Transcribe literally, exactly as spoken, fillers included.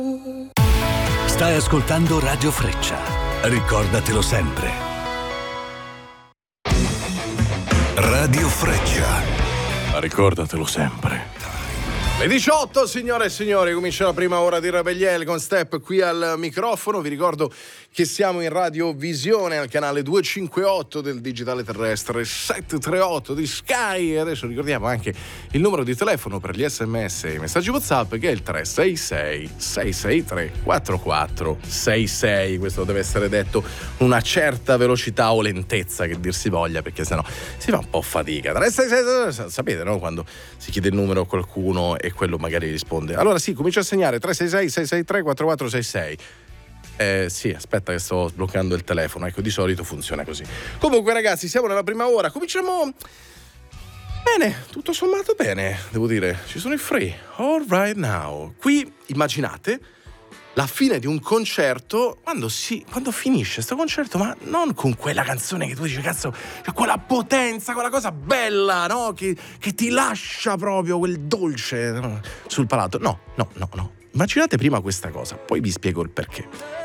Stai ascoltando Radio Freccia. Ricordatelo sempre. Radio Freccia. Ricordatelo sempre. Le diciotto, signore e signori, comincia la prima ora di Rebelliel con Step qui al microfono. Vi ricordo che siamo in radiovisione al canale duecentocinquantotto del digitale terrestre, settecentotrentotto di Sky. E adesso ricordiamo anche il numero di telefono per gli sms e i messaggi WhatsApp, che è il tre sei sei sei sei tre quattro quattro sei sei. Questo deve essere detto con una certa velocità o lentezza, che dir si voglia, perché sennò si fa un po' fatica. tre sei sei, sapete, no? Quando si chiede il numero a qualcuno e quello magari risponde. Allora sì, comincia a segnare tre sei sei sei sei tre quattro quattro sei sei. Eh, sì, aspetta che sto sbloccando il telefono. Ecco, di solito funziona così. Comunque ragazzi, siamo nella prima ora. Cominciamo bene, tutto sommato bene, devo dire. Ci sono i free. All right now. Qui immaginate la fine di un concerto, quando si quando finisce questo concerto, ma non con quella canzone che tu dici, cazzo, cioè quella potenza, quella cosa bella, no? Che, che ti lascia proprio quel dolce, no? Sul palato. No, no, no, no. Immaginate prima questa cosa, poi vi spiego il perché.